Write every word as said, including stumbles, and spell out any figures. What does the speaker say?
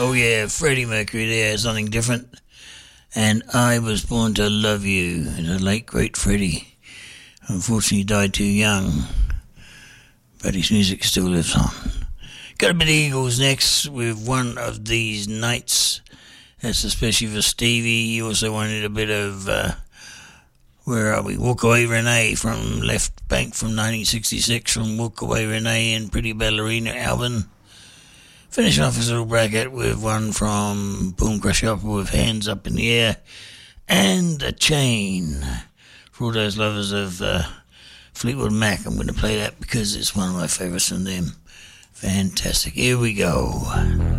Oh yeah, Freddie Mercury there, something different. And I Was Born to Love You, the late great Freddie. Unfortunately died too young, but his music still lives on. Got a bit of Eagles next with One of These Nights. That's especially for Stevie. He also wanted a bit of, uh, where are we? Walk Away Renee from Left Bank from nineteen sixty-six, from Walk Away Renee and Pretty Ballerina album. Finishing off his little bracket with one from Boom Crush Up with Hands Up in the Air and A Chain. For all those lovers of uh, Fleetwood Mac, I'm going to play that because it's one of my favourites from them. Fantastic. Here we go.